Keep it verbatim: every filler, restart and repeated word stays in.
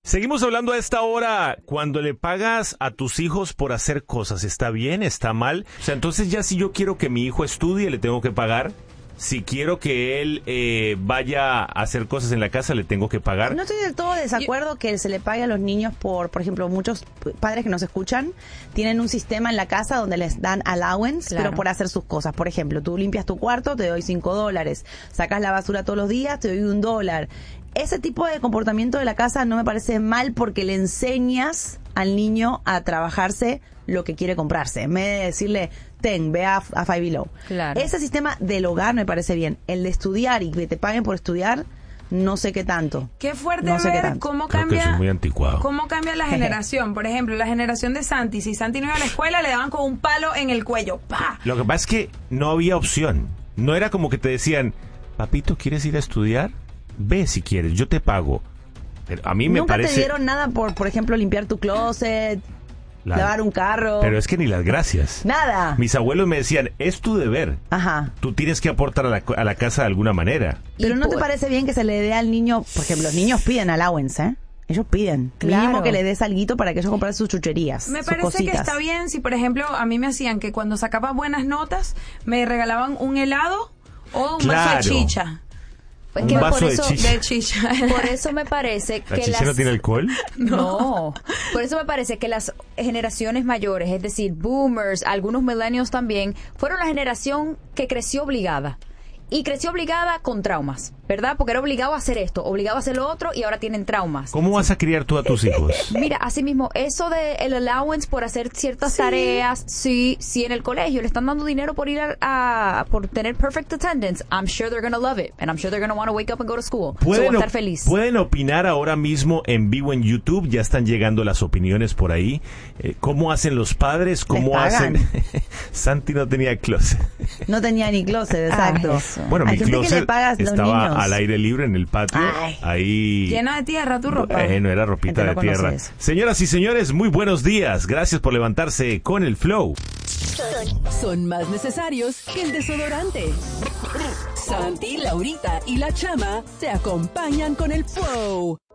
Seguimos hablando a esta hora. Cuando le pagas a tus hijos por hacer cosas, ¿está bien? ¿Está mal? O sea, entonces ya si yo quiero que mi hijo estudie, ¿le tengo que pagar? Si quiero que él eh, vaya a hacer cosas en la casa, ¿le tengo que pagar? No estoy del todo de desacuerdo yo... que se le pague a los niños por, por ejemplo, muchos padres que nos escuchan tienen un sistema en la casa donde les dan allowance, claro, pero por hacer sus cosas. Por ejemplo, tú limpias tu cuarto, te doy cinco dólares. Sacas la basura todos los días, te doy un dólar. Ese tipo de comportamiento de la casa no me parece mal porque le enseñas al niño a trabajarse lo que quiere comprarse. En vez de decirle, ten, ve a, a Five Below. Claro. Ese sistema del hogar me parece bien. El de estudiar y que te paguen por estudiar, no sé qué tanto. Qué fuerte no sé ver qué tanto. cómo Creo cambia, que eso es muy anticuado. Cómo cambia la generación. Por ejemplo, la generación de Santi. Si Santi no iba a la escuela, le daban con un palo en el cuello. ¡Pah! Lo que pasa es que no había opción. No era como que te decían, papito, ¿quieres ir a estudiar? Ve si quieres, yo te pago. Pero a mí me ¿Nunca parece... te dieron nada por, por ejemplo, limpiar tu closet, La... lavar un carro? Pero es que ni las gracias. Nada. Mis abuelos me decían, es tu deber. Ajá. Tú tienes que aportar a la, a la casa de alguna manera. Pero ¿no por... te parece bien que se le dé al niño? Por ejemplo, los niños piden allowance, ¿eh? Ellos piden. Claro. Mínimo que le des alguito para que ellos compren sus chucherías. Me sus parece cositas. que está bien si, por ejemplo, a mí me hacían que cuando sacaba buenas notas, me regalaban un helado o un Claro. vaso de chicha. Pues Un que vaso por de eso, chicha. De chicha. Por eso me parece ¿La que chicha las... no tiene alcohol? No. Por eso me parece que las generaciones mayores, es decir, boomers, algunos millennials también, fueron la generación que creció obligada. Y creció obligada con traumas, ¿verdad? Porque era obligado a hacer esto, obligado a hacer lo otro y ahora tienen traumas. ¿Cómo vas a criar tú a tus hijos? Mira, así mismo, eso de el allowance por hacer ciertas sí. tareas, sí, sí en el colegio le están dando dinero por ir a, a por tener perfect attendance, I'm sure they're gonna love it, and I'm sure they're gonna want to wake up and go to school. So voy a estar feliz. Pueden opinar ahora mismo en vivo en YouTube, ya están llegando las opiniones por ahí. Eh, ¿Cómo hacen los padres? ¿Cómo hacen? Santi no tenía closet. No tenía ni closet, exacto. Ah, bueno, hay mi gente closet que le pagas los estaba niños. al aire libre en el patio. Ay. Ahí Llena de tierra tu ropa. Eh, no era ropita Gente de no tierra. conoce eso. Señoras y señores, muy buenos días. Gracias por levantarse con el Flow. Son más necesarios que el desodorante. Santi, Laurita y la Chama se acompañan con el Flow.